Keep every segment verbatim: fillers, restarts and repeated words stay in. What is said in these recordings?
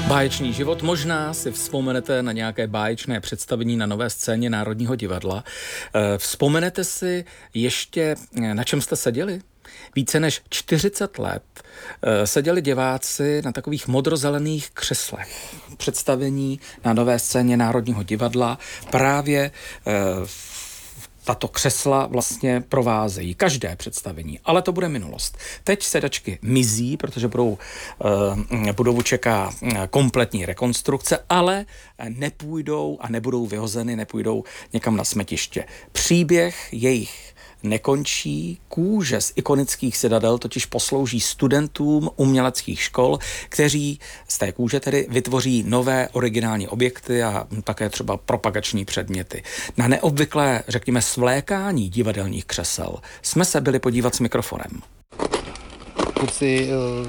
Báječný život. Možná si vzpomenete na nějaké báječné představení na Nové scéně Národního divadla. Vzpomenete si ještě, na čem jste seděli? Více než čtyřicet let seděli diváci na takových modrozelených křeslech. Představení na Nové scéně Národního divadla právě tato křesla vlastně provázejí každé představení, ale to bude minulost. Teď sedačky mizí, protože budou, eh, budovu čeká kompletní rekonstrukce, ale nepůjdou a nebudou vyhozeny, nepůjdou někam na smetiště. Příběh jejich nekončí. Kůže z ikonických sedadel totiž poslouží studentům uměleckých škol, kteří z té kůže tedy vytvoří nové originální objekty a také třeba propagační předměty. Na neobvyklé, řekněme, svlékání divadelních křesel jsme se byli podívat s mikrofonem. Kluci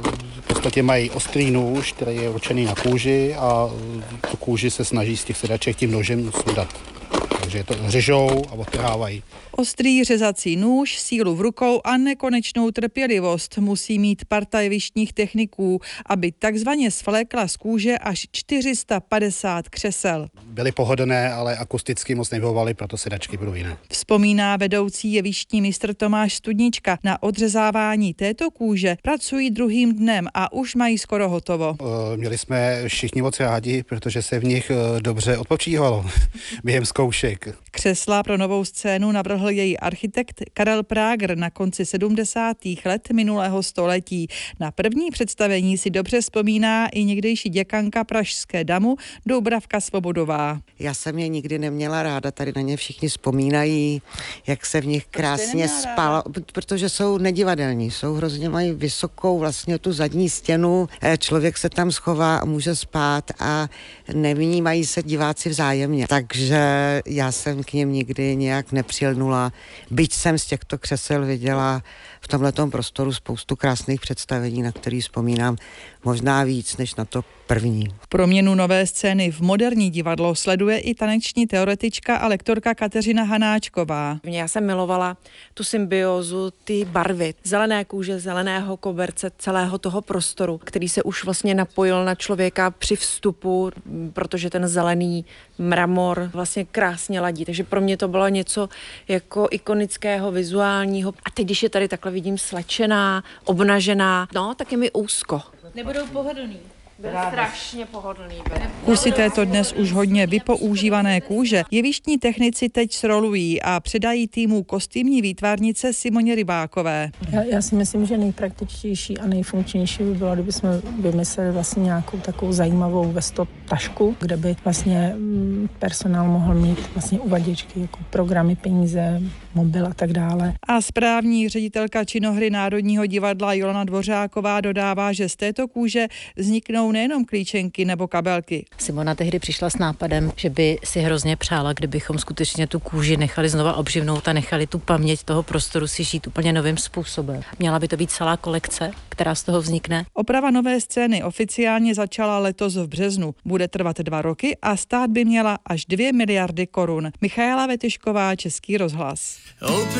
v podstatě mají ostrý nůž, který je určený na kůži a tu kůži se snaží z těch sedaček tím nožem sundat. Takže to řežou a odtrhávají. Ostrý řezací nůž, sílu v rukou a nekonečnou trpělivost musí mít parta jevištních techniků, aby takzvaně svlékla z kůže až čtyři sta padesát křesel. Byly pohodlné, ale akusticky moc nevyhovovaly, proto sedačky budou jiné. Vzpomíná vedoucí jevištní mistr Tomáš Studnička. Na odřezávání této kůže pracují druhým dnem a už mají skoro hotovo. Měli jsme všichni moc rádi, protože se v nich dobře odpočívalo během zkoušek. Křesla pro Novou scénu navrhl její architekt Karel Práger na konci sedmdesátých let minulého století. Na první představení si dobře vzpomíná i někdejší děkanka pražské damu Doubravka Svobodová. Já jsem je nikdy neměla ráda, tady na ně všichni vzpomínají, jak se v nich krásně spalo, protože jsou nedivadelní, jsou hrozně, mají vysokou vlastně tu zadní stěnu, člověk se tam schová a může spát a nevnímají se diváci vzájemně. Takže já jsem k nim nikdy nějak nepřilnula, byť jsem z těchto křesel viděla v tomhletom prostoru spoustu krásných představení, na který vzpomínám možná víc než na to první. Proměnu Nové scény v moderní divadlo sleduje i taneční teoretička a lektorka Kateřina Hanáčková. Já jsem milovala tu symbiózu, ty barvy, zelené kůže, zeleného koberce, celého toho prostoru, který se už vlastně napojil na člověka při vstupu, protože ten zelený mramor vlastně krásně ladí. Takže pro mě to bylo něco jako ikonického, vizuálního. A teď, když je tady takhle vidím slečená, obnažená, no, tak je mi úzko. Nebudou pohodlný. Byl strašně pohodlný. Kusy této dnes už hodně vypoužívané kůže jevištní technici teď srolují a předají týmu kostýmní výtvarnice Simoně Rybákové. Já, já si myslím, že nejpraktičtější a nejfunkčnější by bylo, kdyby jsme vymysleli vlastně nějakou takovou zajímavou vestop tašku, kde by vlastně personál mohl mít vlastně uvaděčky jako programy, peníze, mobil a tak dále. A správní ředitelka činohry Národního divadla Jolana Dvořáková dodává, že z této kůže vzniknou nejenom klíčenky nebo kabelky. Simona tehdy přišla s nápadem, že by si hrozně přála, kdybychom skutečně tu kůži nechali znova obživnout a nechali tu paměť toho prostoru si žít úplně novým způsobem. Měla by to být celá kolekce, která z toho vznikne. Oprava Nové scény oficiálně začala letos v březnu. Bude trvat dva roky a stát by měla až dvě miliardy korun. Michaela Vetyšková, Český rozhlas.